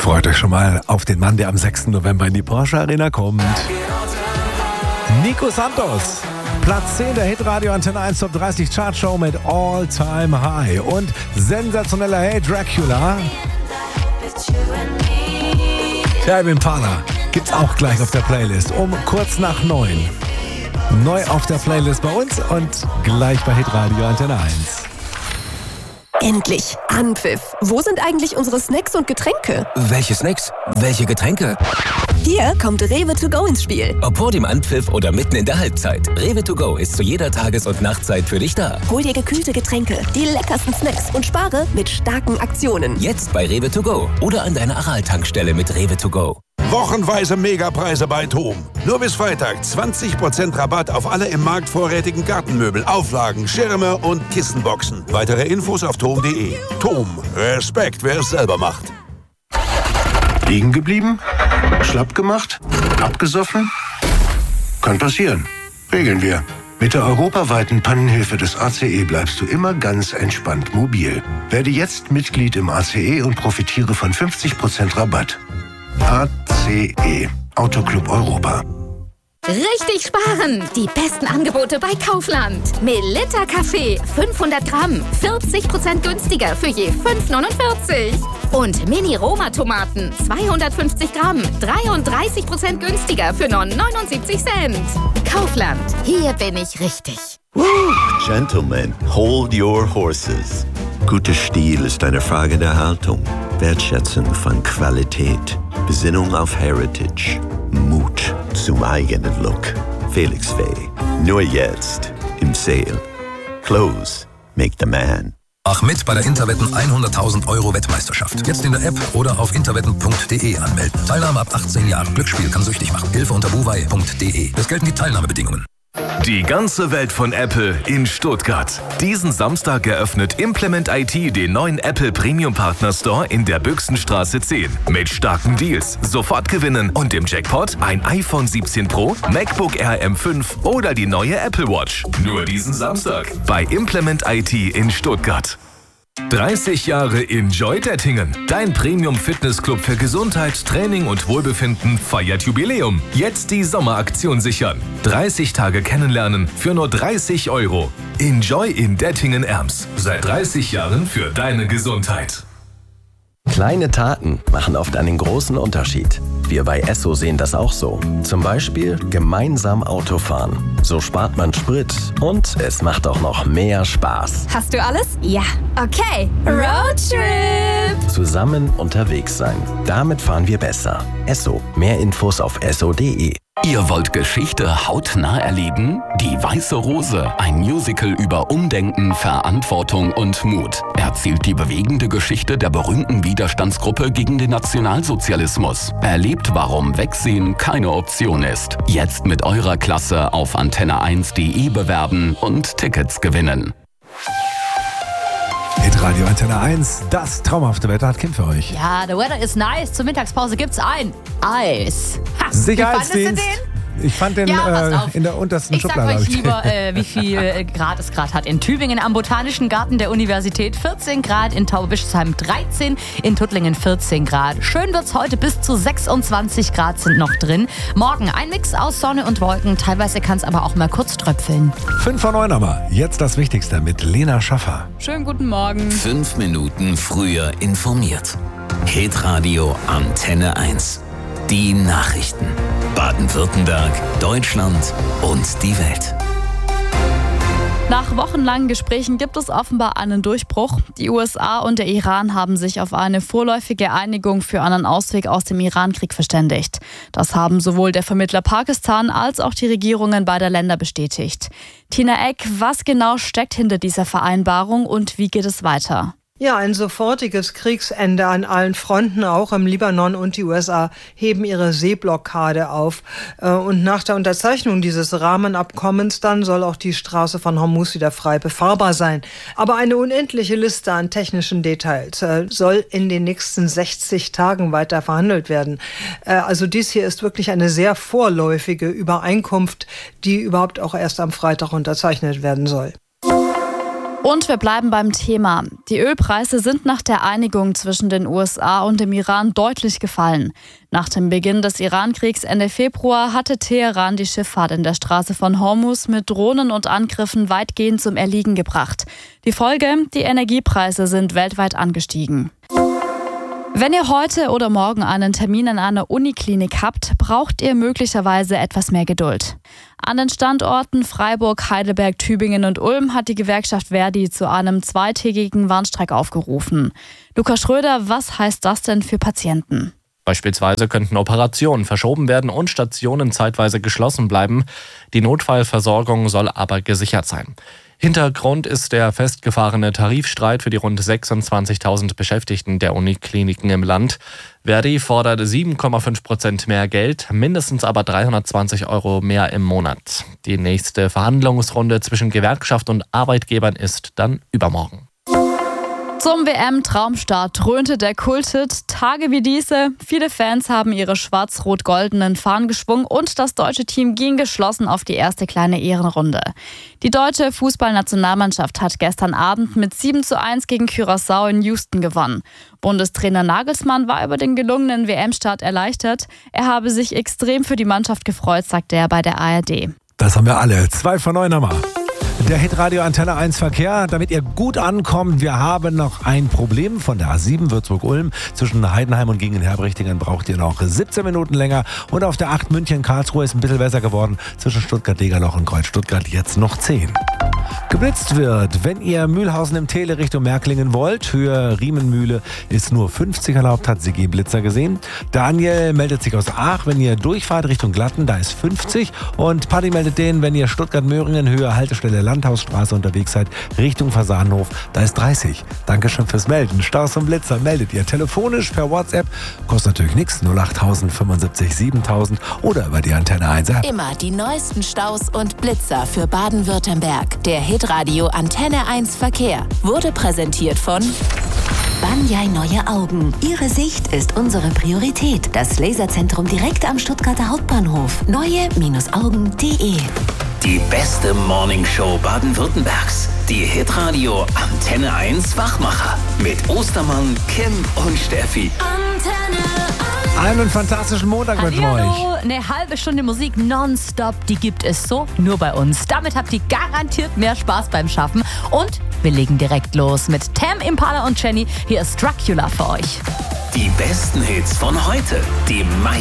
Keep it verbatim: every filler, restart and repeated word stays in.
Freut euch schon mal auf den Mann, der am sechsten November in die Porsche Arena kommt. Nico Santos. Platz zehn der Hitradio Antenne eins Top dreißig Chartshow mit All Time High. Und sensationeller Hey Dracula. Tame Impala gibt's auch gleich auf der Playlist um kurz nach neun. Neu auf der Playlist bei uns und gleich bei Hitradio Antenne eins. Endlich Anpfiff. Wo sind eigentlich unsere Snacks und Getränke? Welche Snacks? Welche Getränke? Hier kommt Rewe to go ins Spiel. Ob vor dem Anpfiff oder mitten in der Halbzeit. Rewe to go ist zu jeder Tages- und Nachtzeit für dich da. Hol dir gekühlte Getränke, die leckersten Snacks und spare mit starken Aktionen. Jetzt bei Rewe to go oder an deiner Aral-Tankstelle mit Rewe to go. Wochenweise Megapreise bei TOM. Nur bis Freitag zwanzig Prozent Rabatt auf alle im Markt vorrätigen Gartenmöbel, Auflagen, Schirme und Kissenboxen. Weitere Infos auf tom punkt de. TOM. Respekt, wer es selber macht. Liegen geblieben? Schlapp gemacht? Abgesoffen? Kann passieren. Regeln wir. Mit der europaweiten Pannenhilfe des A C E bleibst du immer ganz entspannt mobil. Werde jetzt Mitglied im A C E und profitiere von fünfzig Prozent Rabatt. A C E. Autoclub Europa. Richtig sparen! Die besten Angebote bei Kaufland. Melitta Kaffee, fünfhundert Gramm, vierzig Prozent günstiger für je fünf neunundvierzig. Und Mini-Roma-Tomaten, zweihundertfünfzig Gramm, dreiunddreißig Prozent günstiger für nur neunundsiebzig Cent. Kaufland, hier bin ich richtig. Woo! Gentlemen, hold your horses. Guter Stil ist eine Frage der Haltung, Wertschätzung von Qualität, Besinnung auf Heritage, Mut zum eigenen Look. Felix Faye, nur jetzt im Sale. Clothes make the man. Mach mit bei der Interwetten hunderttausend Euro Wettmeisterschaft. Jetzt in der App oder auf interwetten punkt de anmelden. Teilnahme ab achtzehn Jahren. Glücksspiel kann süchtig machen. Hilfe unter buwei punkt de. Es gelten die Teilnahmebedingungen. Die ganze Welt von Apple in Stuttgart. Diesen Samstag eröffnet Implement I T den neuen Apple Premium Partner Store in der Büchsenstraße zehn. Mit starken Deals, sofort gewinnen und im Jackpot ein iPhone siebzehn Pro, MacBook Air M fünf oder die neue Apple Watch. Nur diesen Samstag bei Implement I T in Stuttgart. dreißig Jahre Enjoy Dettingen. Dein Premium-Fitnessclub für Gesundheit, Training und Wohlbefinden feiert Jubiläum. Jetzt die Sommeraktion sichern. dreißig Tage kennenlernen für nur dreißig Euro. Enjoy in Dettingen-Erms. Seit dreißig Jahren für deine Gesundheit. Kleine Taten machen oft einen großen Unterschied. Wir bei Esso sehen das auch so. Zum Beispiel gemeinsam Autofahren. So spart man Sprit und es macht auch noch mehr Spaß. Hast du alles? Ja. Okay. Roadtrip! Zusammen unterwegs sein. Damit fahren wir besser. Esso. Mehr Infos auf esso punkt de. Ihr wollt Geschichte hautnah erleben? Die Weiße Rose, ein Musical über Umdenken, Verantwortung und Mut, erzählt die bewegende Geschichte der berühmten Widerstandsgruppe gegen den Nationalsozialismus. Erlebt, warum Wegsehen keine Option ist. Jetzt mit eurer Klasse auf antenne eins punkt de bewerben und Tickets gewinnen. Hitradio Antenne eins, das traumhafte Wetter hat Kim für euch. Ja, the weather is nice. Zur Mittagspause gibt's ein Eis. Ha, Sicherheitsdienst. Ich fand den ja, äh, in der untersten ich Schublade. Ich sag euch lieber, äh, wie viel Grad es gerade hat. In Tübingen am Botanischen Garten der Universität vierzehn Grad, in Tauberbischsheim dreizehn, in Tuttlingen vierzehn Grad. Schön wird's heute, bis zu sechsundzwanzig Grad sind noch drin. Morgen ein Mix aus Sonne und Wolken, teilweise kann es aber auch mal kurz tröpfeln. Fünf vor neun aber, jetzt das Wichtigste mit Lena Schaffer. Schönen guten Morgen. Fünf Minuten früher informiert. Hitradio Antenne eins. Die Nachrichten. Baden-Württemberg, Deutschland und die Welt. Nach wochenlangen Gesprächen gibt es offenbar einen Durchbruch. Die U S A und der Iran haben sich auf eine vorläufige Einigung für einen Ausweg aus dem Irankrieg verständigt. Das haben sowohl der Vermittler Pakistan als auch die Regierungen beider Länder bestätigt. Tina Eck, was genau steckt hinter dieser Vereinbarung und wie geht es weiter? Ja, ein sofortiges Kriegsende an allen Fronten, auch im Libanon, und die U S A heben ihre Seeblockade auf. Und nach der Unterzeichnung dieses Rahmenabkommens dann soll auch die Straße von Hormuz wieder frei befahrbar sein. Aber eine unendliche Liste an technischen Details soll in den nächsten sechzig Tagen weiter verhandelt werden. Also dies hier ist wirklich eine sehr vorläufige Übereinkunft, die überhaupt auch erst am Freitag unterzeichnet werden soll. Und wir bleiben beim Thema. Die Ölpreise sind nach der Einigung zwischen den U S A und dem Iran deutlich gefallen. Nach dem Beginn des Iran-Kriegs Ende Februar hatte Teheran die Schifffahrt in der Straße von Hormuz mit Drohnen und Angriffen weitgehend zum Erliegen gebracht. Die Folge: Die Energiepreise sind weltweit angestiegen. Wenn ihr heute oder morgen einen Termin in einer Uniklinik habt, braucht ihr möglicherweise etwas mehr Geduld. An den Standorten Freiburg, Heidelberg, Tübingen und Ulm hat die Gewerkschaft Verdi zu einem zweitägigen Warnstreik aufgerufen. Lukas Schröder, was heißt das denn für Patienten? Beispielsweise könnten Operationen verschoben werden und Stationen zeitweise geschlossen bleiben. Die Notfallversorgung soll aber gesichert sein. Hintergrund ist der festgefahrene Tarifstreit für die rund sechsundzwanzigtausend Beschäftigten der Unikliniken im Land. Verdi fordert sieben Komma fünf Prozent mehr Geld, mindestens aber dreihundertzwanzig Euro mehr im Monat. Die nächste Verhandlungsrunde zwischen Gewerkschaft und Arbeitgebern ist dann übermorgen. Zum W M-Traumstart dröhnte der Kulthit Tage wie diese. Viele Fans haben ihre schwarz-rot-goldenen Fahnen geschwungen und das deutsche Team ging geschlossen auf die erste kleine Ehrenrunde. Die deutsche Fußballnationalmannschaft hat gestern Abend mit sieben zu eins gegen Curaçao in Houston gewonnen. Bundestrainer Nagelsmann war über den gelungenen W M-Start erleichtert. Er habe sich extrem für die Mannschaft gefreut, sagte er bei der A R D. Das haben wir alle. Zwei von neun haben wir. Der Hitradio Antenne eins Verkehr, damit ihr gut ankommt. Wir haben noch ein Problem von der A sieben Würzburg-Ulm. Zwischen Heidenheim und Gingen-Herbrichtingen braucht ihr noch siebzehn Minuten länger. Und auf der acht München-Karlsruhe ist ein bisschen besser geworden. Zwischen Stuttgart-Degerloch und Kreuz-Stuttgart jetzt noch zehn. Geblitzt wird, wenn ihr Mühlhausen im Tele Richtung Märklingen wollt. Höhe Riemenmühle ist nur fünfzig erlaubt, hat Sigi Blitzer gesehen. Daniel meldet sich aus Aach, wenn ihr durchfahrt Richtung Glatten, da ist fünfzig. Und Paddy meldet den, wenn ihr Stuttgart-Möhringen, Höhe Haltestelle Landhausstraße unterwegs seid, Richtung Fasanhof, da ist dreißig. Dankeschön fürs Melden. Staus und Blitzer meldet ihr telefonisch per WhatsApp. Kostet natürlich nichts, null acht fünfundsiebzig siebentausend oder über die Antenne eins App. Immer die neuesten Staus und Blitzer für Baden-Württemberg. Der Hitradio Antenne eins Verkehr wurde präsentiert von Banyai Neue Augen. Ihre Sicht ist unsere Priorität. Das Laserzentrum direkt am Stuttgarter Hauptbahnhof. neue Augen punkt de. Die beste Morningshow Baden-Württembergs. Die Hitradio Antenne eins Wachmacher. Mit Ostermann, Kim und Steffi. Einen fantastischen Montag mit euch. Eine halbe Stunde Musik nonstop, die gibt es so nur bei uns. Damit habt ihr garantiert mehr Spaß beim Schaffen. Und wir legen direkt los mit Tam Impala und Jenny. Hier ist Dracula für euch. Die besten Hits von heute. Die meisten